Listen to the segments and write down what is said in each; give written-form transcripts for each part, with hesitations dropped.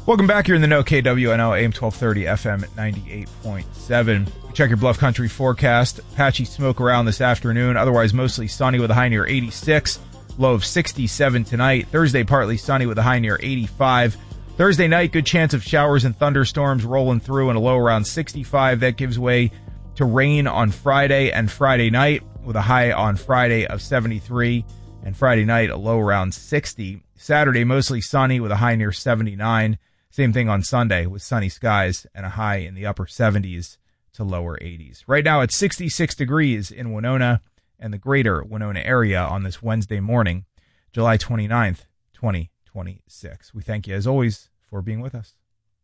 Welcome back. You're in the know, KWNO, AM 1230, FM 98.7. Check your Bluff Country forecast. Patchy smoke around this afternoon. Otherwise, mostly sunny with a high near 86. Low of 67 tonight. Thursday, partly sunny with a high near 85. Thursday night, good chance of showers and thunderstorms rolling through and a low around 65. That gives way to rain on Friday and Friday night with a high on Friday of 73. And Friday night, a low around 60. Saturday, mostly sunny with a high near 79. Same thing on Sunday with sunny skies and a high in the upper 70s to lower 80s. Right now it's 66 degrees in Winona and the greater Winona area on this Wednesday morning, July 29th, 2026. We thank you as always for being with us.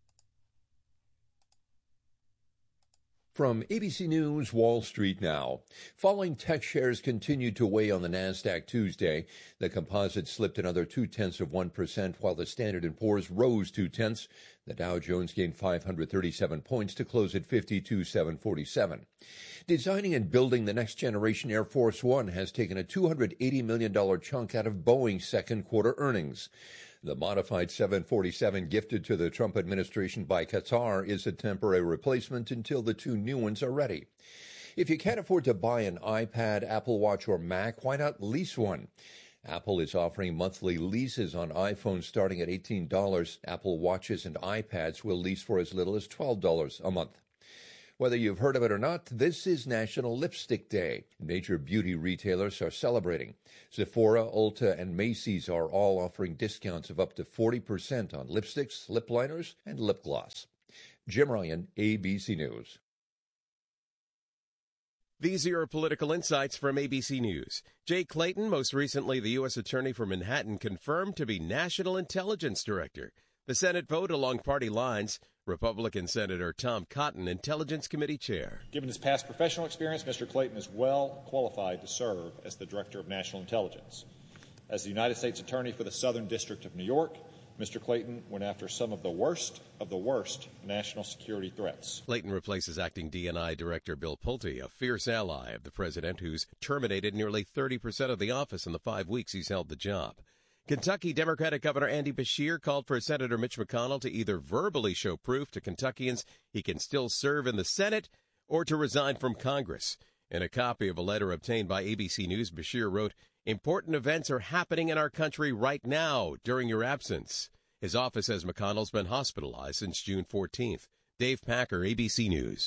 From ABC News, Wall Street now. Falling tech shares continued to weigh on the NASDAQ Tuesday. The composite slipped another 0.2%, while the Standard & Poor's rose 0.2. The Dow Jones gained 537 points to close at 52,747. Designing and building the next generation Air Force One has taken a $280 million chunk out of Boeing's second quarter earnings. The modified 747 gifted to the Trump administration by Qatar is a temporary replacement until the two new ones are ready. If you can't afford to buy an iPad, Apple Watch, or Mac, why not lease one? Apple is offering monthly leases on iPhones starting at $18. Apple Watches and iPads will lease for as little as $12 a month. Whether you've heard of it or not, this is National Lipstick Day. Major beauty retailers are celebrating. Sephora, Ulta, and Macy's are all offering discounts of up to 40% on lipsticks, lip liners, and lip gloss. Jim Ryan, ABC News. These are your political insights from ABC News. Jay Clayton, most recently the U.S. Attorney for Manhattan, confirmed to be National Intelligence Director. The Senate vote along party lines. Republican Senator Tom Cotton, Intelligence Committee Chair. Given his past professional experience, Mr. Clayton is well qualified to serve as the Director of National Intelligence. As the United States Attorney for the Southern District of New York, Mr. Clayton went after some of the worst national security threats. Clayton replaces acting DNI Director Bill Pulte, a fierce ally of the president who's terminated nearly 30% of the office in the 5 weeks he's held the job. Kentucky Democratic Governor Andy Beshear called for Senator Mitch McConnell to either verbally show proof to Kentuckians he can still serve in the Senate or to resign from Congress. In a copy of a letter obtained by ABC News, Beshear wrote, "Important events are happening in our country right now during your absence." His office says McConnell's been hospitalized since June 14th. Dave Packer, ABC News.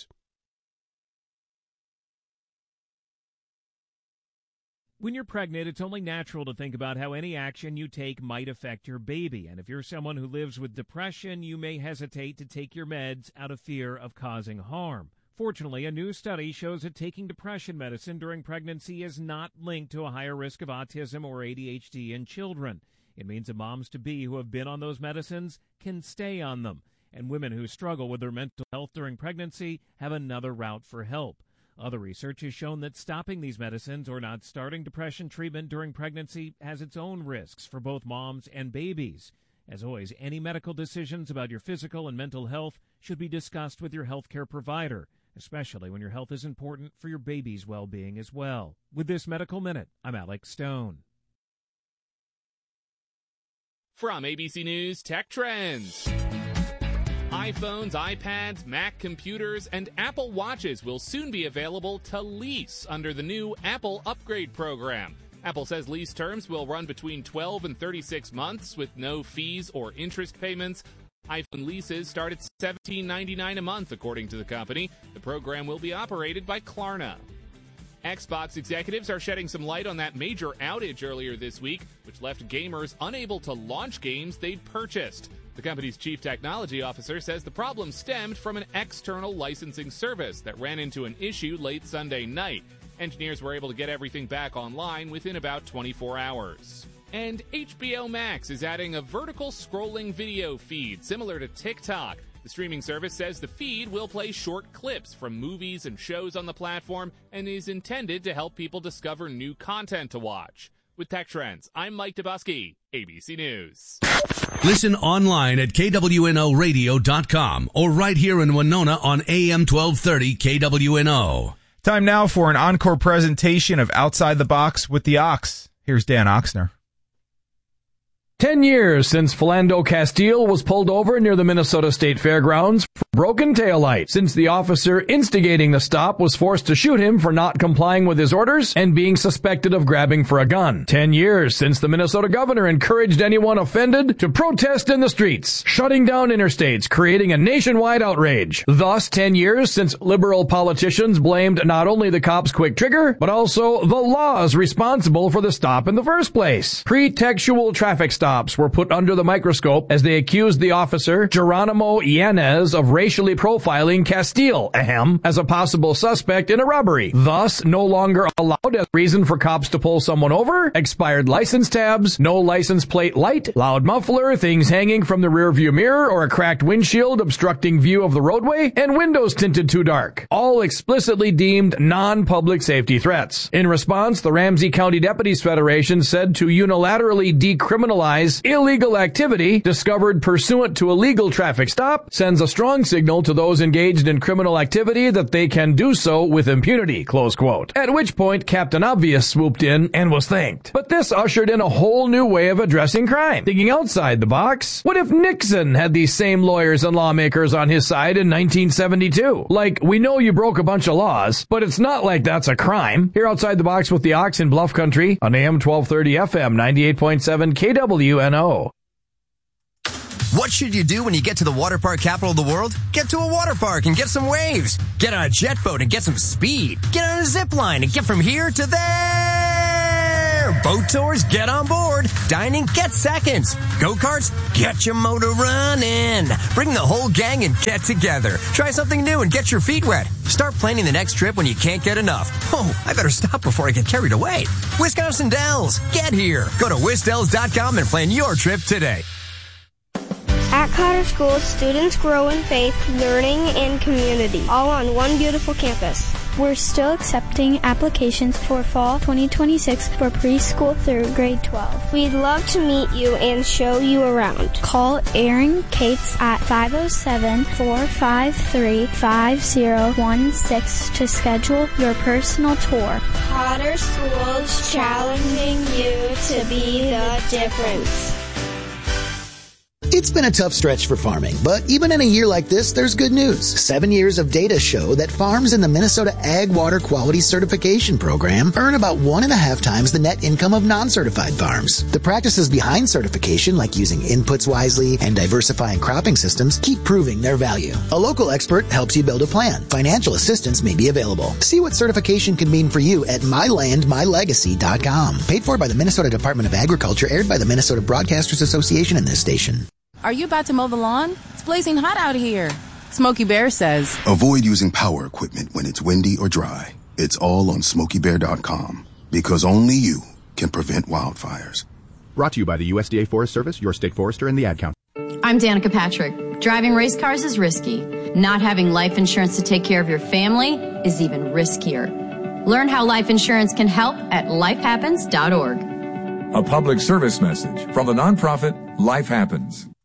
When you're pregnant, it's only natural to think about how any action you take might affect your baby. And if you're someone who lives with depression, you may hesitate to take your meds out of fear of causing harm. Fortunately, a new study shows that taking depression medicine during pregnancy is not linked to a higher risk of autism or ADHD in children. It means that moms-to-be who have been on those medicines can stay on them. And women who struggle with their mental health during pregnancy have another route for help. Other research has shown that stopping these medicines or not starting depression treatment during pregnancy has its own risks for both moms and babies. As always, any medical decisions about your physical and mental health should be discussed with your healthcare provider, especially when your health is important for your baby's well-being as well. With this Medical Minute, I'm Alex Stone. From ABC News Tech Trends. iPhones, iPads, Mac computers, and Apple Watches will soon be available to lease under the new Apple Upgrade program. Apple says lease terms will run between 12 and 36 months with no fees or interest payments. iPhone leases start at $17.99 a month, according to the company. The program will be operated by Klarna. Xbox executives are shedding some light on that major outage earlier this week, which left gamers unable to launch games they'd purchased. The company's chief technology officer says the problem stemmed from an external licensing service that ran into an issue late Sunday night. Engineers were able to get everything back online within about 24 hours. And HBO Max is adding a vertical scrolling video feed similar to TikTok. The streaming service says the feed will play short clips from movies and shows on the platform and is intended to help people discover new content to watch. With Tech Trends, I'm Mike Dubusky, ABC News. Listen online at KWNOradio.com or right here in Winona on AM 1230 KWNO. Time now for an encore presentation of Outside the Box with the Ox. Here's Dan Oxner. 10 years since Philando Castile was pulled over near the Minnesota State Fairgrounds for broken taillight, since the officer instigating the stop was forced to shoot him for not complying with his orders and being suspected of grabbing for a gun. 10 years since the Minnesota governor encouraged anyone offended to protest in the streets, shutting down interstates, creating a nationwide outrage. Thus, 10 years since liberal politicians blamed not only the cops' quick trigger, but also the laws responsible for the stop in the first place. Pretextual traffic stops were put under the microscope as they accused the officer, Geronimo Yanez, of racially profiling Castile, as a possible suspect in a robbery. Thus, no longer allowed as reason for cops to pull someone over, expired license tabs, no license plate light, loud muffler, things hanging from the rearview mirror, or a cracked windshield obstructing view of the roadway, and windows tinted too dark. All explicitly deemed non-public safety threats. In response, the Ramsey County Deputies Federation said to unilaterally decriminalize illegal activity discovered pursuant to a legal traffic stop sends a strong signal to those engaged in criminal activity that they can do so with impunity, close quote. At which point, Captain Obvious swooped in and was thanked. But this ushered in a whole new way of addressing crime, thinking outside the box. What if Nixon had these same lawyers and lawmakers on his side in 1972? Like, we know you broke a bunch of laws, but it's not like that's a crime. Here outside the box with the Ox in Bluff Country on AM 1230 FM 98.7 KWNO. What should you do when you get to the water park capital of the world? Get to a water park and get some waves. Get on a jet boat and get some speed. Get on a zip line and get from here to there. Boat tours, get on board. Dining, get seconds. Go-karts, get your motor running. Bring the whole gang and get together. Try something new and get your feet wet. Start planning the next trip when you can't get enough. Oh, I better stop before I get carried away. Wisconsin Dells, get here. Go to wisdells.com and plan your trip today. At Cotter School, students grow in faith, learning, and community, all on one beautiful campus. We're still accepting applications for fall 2026 for preschool through grade 12. We'd love to meet you and show you around. Call Erin Cates at 507-453-5016 to schedule your personal tour. Cotter Schools, challenging you to be the difference. It's been a tough stretch for farming, but even in a year like this, there's good news. 7 years of data show that farms in the Minnesota Ag Water Quality Certification Program earn about 1.5 times the net income of non-certified farms. The practices behind certification, like using inputs wisely and diversifying cropping systems, keep proving their value. A local expert helps you build a plan. Financial assistance may be available. See what certification can mean for you at mylandmylegacy.com. Paid for by the Minnesota Department of Agriculture, aired by the Minnesota Broadcasters Association and this station. Are you about to mow the lawn? It's blazing hot out here. Smokey Bear says, avoid using power equipment when it's windy or dry. It's all on SmokeyBear.com, because only you can prevent wildfires. Brought to you by the USDA Forest Service, your state forester, and the Ad Council. I'm Danica Patrick. Driving race cars is risky. Not having life insurance to take care of your family is even riskier. Learn how life insurance can help at lifehappens.org. A public service message from the nonprofit Life Happens.